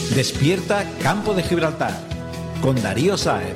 Despierta Campo de Gibraltar con Darío Sáez.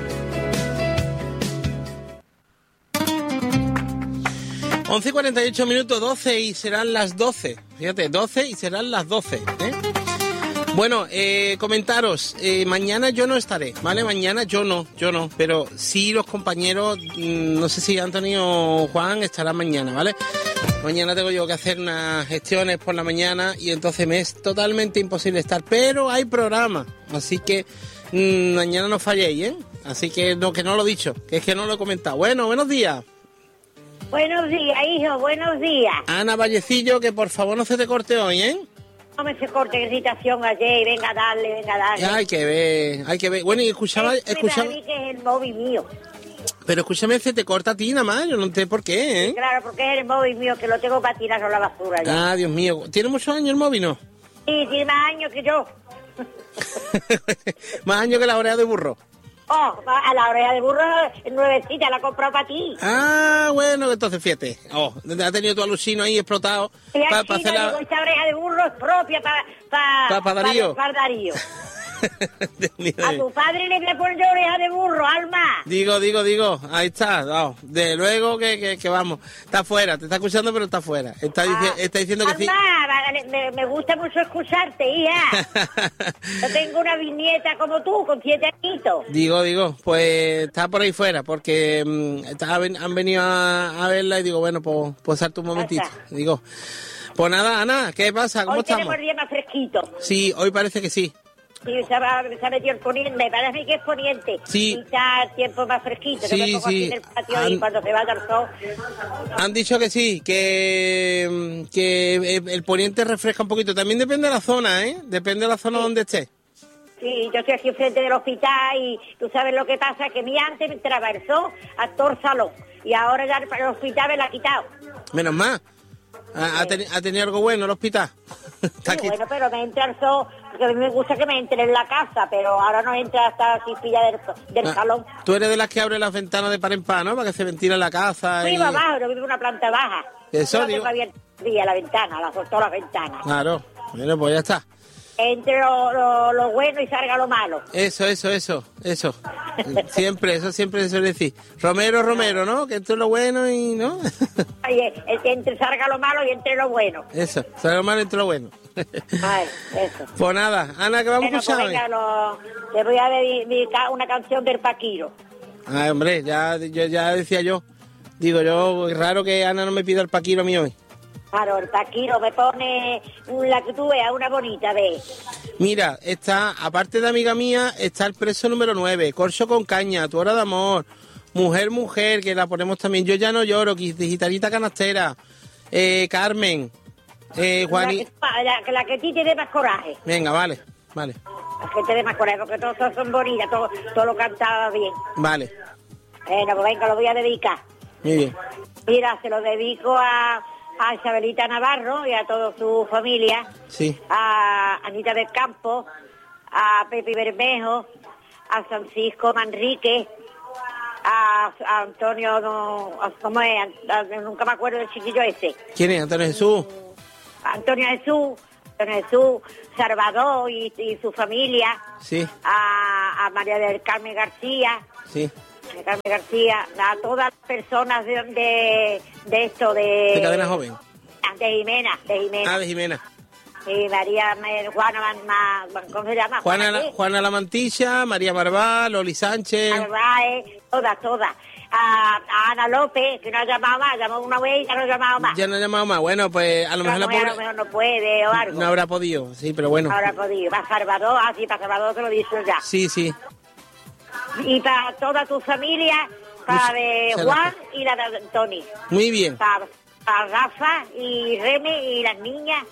Once y 48 minutos, 12 y serán las 12. Fíjate, 12 y serán las 12, ¿eh? Bueno, comentaros, mañana yo no estaré, ¿vale? Mañana yo no, pero sí los compañeros, no sé si Antonio o Juan estarán mañana, ¿vale? Mañana tengo yo que hacer unas gestiones por la mañana y entonces me es totalmente imposible estar, pero hay programa, así que mañana no falléis, ¿eh? Así que no lo he dicho, que es que no lo he comentado. Bueno, buenos días. Buenos días, hijo, buenos días. Ana Vallecillo, que por favor no se te corte hoy, ¿eh? No me se corte, qué excitación ayer, venga a darle. Hay que ver. Bueno, y escuchaba... Me parece que es el móvil mío. Pero escúchame, se te corta a ti nada más, yo no sé por qué, ¿eh? Sí, claro, porque es el móvil mío, que lo tengo para tirar a la basura ya. Ah, Dios mío, ¿tiene muchos años el móvil, no? Sí, tiene más años que yo. Más años que la oreja de burro. Oh, a la oreja de burro nuevecita, la he comprado para ti. Ah, bueno, entonces fíjate. Oh, ha tenido tu alucino ahí explotado. Para hacer la... Esta oreja de burro es propia para Darío. Para Darío. A tu padre le voy a poner oreja de burro, Alma. Digo. Ahí está. No, de luego que vamos. Está fuera, te está escuchando, pero está fuera. Está diciendo que Alma, sí. Me gusta mucho escucharte, hija. Yo tengo una bisnieta como tú, con 7 añitos. Digo, pues está por ahí fuera, porque han venido a verla y digo, bueno, pues salta un momentito. Digo, pues nada, Ana, ¿qué pasa? ¿Cómo estamos? Hoy tenemos el día más fresquito. Sí, hoy parece que sí. Sí, se ha metido el poniente, me parece que es poniente. Sí. Y está el tiempo más fresquito. Sí, yo me pongo aquí en el patio y cuando se vaya el sol. Han dicho que sí, que el poniente refresca un poquito. También depende de la zona, ¿eh? Depende de la zona donde estés. Sí, yo estoy aquí enfrente del hospital y tú sabes lo que pasa, que mi antes me entraba el sol hasta el salón. Y ahora ya el hospital me la ha quitado. Menos mal. ¿Ha tenido algo bueno el hospital? Sí, bueno, pero me entra el sol, porque a mí me gusta que me entre en la casa, pero ahora no entra hasta la chispilla del salón. Tú eres de las que abre las ventanas de par en par, ¿no? Para que se ventile la casa. Vivo abajo, no vivo en una planta baja. Eso, digo. La ventana, todas las ventanas. Claro, bueno, pues ya está. Entre lo bueno y salga lo malo. Eso. Siempre se suele decir. Romero, ¿no? Que esto es lo bueno y, ¿no? Oye, entre salga lo malo y entre lo bueno. Eso, salga lo malo y entre lo bueno. Ay, eso. Pues nada, Ana, ¿qué vamos a escuchar? Pues venga, te voy a dedicar una canción del Paquiro. Ay, hombre, ya decía yo. Digo yo, es raro que Ana no me pida el Paquiro a mí hoy. Claro, el Paquiro me pone la que tú veas, una bonita, ve. Mira, está, aparte de amiga mía, está el preso número 9, Corcho con caña, Tu hora de amor, Mujer, que la ponemos también, Yo ya no lloro, Gitanita canastera, Carmen, Juanita. La que a ti te dé más coraje. Venga, vale. La que te dé más coraje, porque todos son bonitas, todo lo cantaba bien. Vale. Bueno, pues venga, lo voy a dedicar. Muy bien. Mira, se lo dedico a Isabelita Navarro y a toda su familia, sí. A Anita del Campo, a Pepe Bermejo, a Francisco Manrique, a Antonio, ¿cómo es? Nunca me acuerdo del chiquillo ese. ¿Quién es? Antonio Jesús. Antonio Jesús, Salvador y su familia. Sí. A María del Carmen García. Sí. Carmen García, a todas las personas de esto de Cadena Joven. De Jimena. De Jimena. Y María Juana, ¿cómo se llama? Juana La Mantilla, María Barbá, Loli Sánchez. Todas. A Ana López, que no ha llamado más, llamó una vez y ya no ha llamado más. Ya no ha llamado más, bueno, pues a lo mejor a lo mejor no puede o algo. No habrá podido, sí, pero bueno. No habrá podido. Para Salvador, para Salvador te lo he dicho ya. Sí. Y para toda tu familia, para de Juan y la de Tony. Muy bien. Para Rafa y Reme y las niñas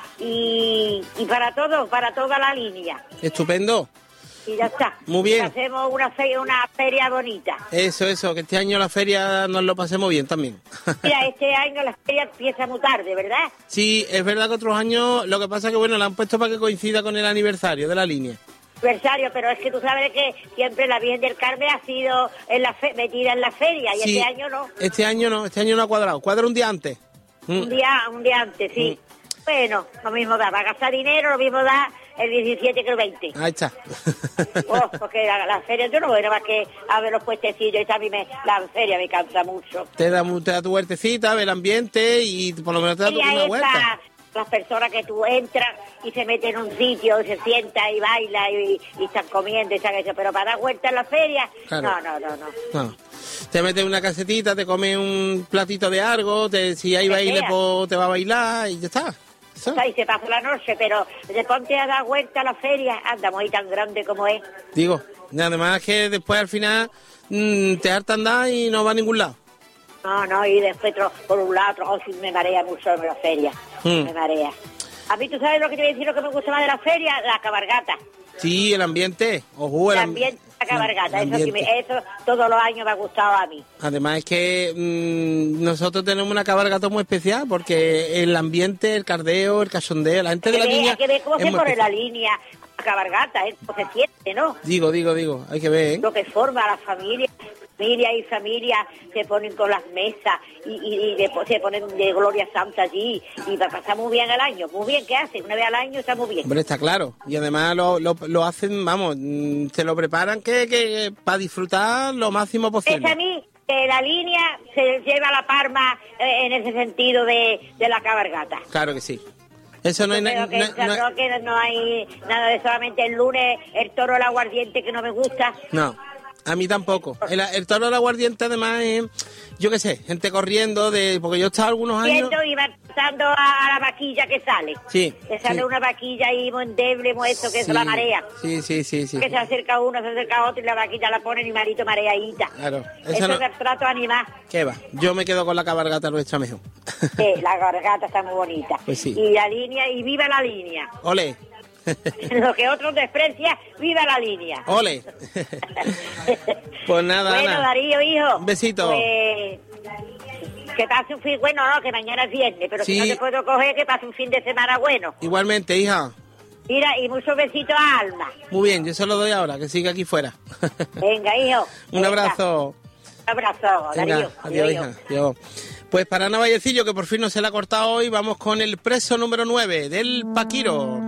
y para toda la línea. Estupendo. Y ya está. Muy bien. Y hacemos una feria bonita. Eso, que este año la feria nos lo pasemos bien también. Mira, este año la feria empieza muy tarde, ¿verdad? Sí, es verdad que otros años, lo que pasa es que bueno, la han puesto para que coincida con el aniversario de la línea. Aniversario, pero es que tú sabes que siempre la Virgen del Carmen ha sido metida en la feria y sí, este año no. Este año no ha cuadrado. Cuadra un día antes. Un día antes, sí. Bueno, lo mismo da, para gastar dinero, lo mismo da el 17 que el 20. Ahí está. Porque la feria yo no voy nada más que a ver los puestecillos, y a mí la feria me cansa mucho. Te da tu huertecita, ve el ambiente y por lo menos te da una vuelta. Las personas que tú entras y se meten en un sitio y se sienta y baila y están comiendo y eso, pero para dar vuelta en la feria, claro. No. Te metes en una casetita, te comes un platito de algo, si hay baile pues te va a bailar y ya está. ¿Eso? O sea, y se pasa la noche, pero de ponte a dar vuelta a la feria, andamos ahí tan grande como es. Digo, además que después al final te harta andar y no va a ningún lado. No, y después por un lado, me marea mucho en la feria, me marea. A mí, ¿tú sabes lo que te voy a decir, lo que me gusta más de la feria? La cabalgata. Sí, el ambiente. El ambiente, la cabalgata, eso todos los años me ha gustado a mí. Además es que nosotros tenemos una cabalgata muy especial, porque el ambiente, el cardeo, el cachondeo, la gente de la línea... Hay que ver cómo se pone la línea, la cabalgata, cómo se siente, ¿no? Digo, hay que ver, ¿eh? Lo que forma la familia y familia se ponen con las mesas y después se ponen de Gloria Santa allí y va a pasar muy bien el año. Muy bien, ¿qué hacen? Una vez al año está muy bien. Hombre, está claro. Y además lo hacen, vamos, se lo preparan que para disfrutar lo máximo posible. Es a mí que la línea se lleva la palma en ese sentido de la cabalgata. Claro que sí. Eso no hay nada. Creo que no hay nada de solamente el lunes el toro del aguardiente, que no me gusta. No. A mí tampoco. El toro del aguardiente, además, es, yo qué sé, gente corriendo, porque yo he estado algunos años... Y va pasando a la vaquilla que sale. Sí. Que sale una vaquilla ahí muy endeble, muy eso, que es la marea. Sí. Que se acerca uno, se acerca otro y la vaquilla la ponen y marito mareadita. Claro. Eso es el trato animal. ¿Qué va? Yo me quedo con la cabalgata nuestra mejor. Sí, la cabalgata está muy bonita. Pues sí. Y la línea, y viva la línea. ¡Ole! Lo que otros desprecian, viva la línea. ¡Ole! Pues nada, bueno, Ana. Darío, hijo. Un besito. Que pase un fin, bueno, no, que mañana es viernes, pero sí. Si no te puedo coger, que pase un fin de semana bueno. Igualmente, hija. Mira, y muchos besitos a Alma. Muy bien, yo se lo doy ahora, que siga aquí fuera. Venga, hijo. Un abrazo. Un abrazo, Darío. Adiós, hija. Adiós. Pues para Ana Vallecillo, que por fin no se la ha cortado hoy, vamos con el preso número 9 del Paquiro.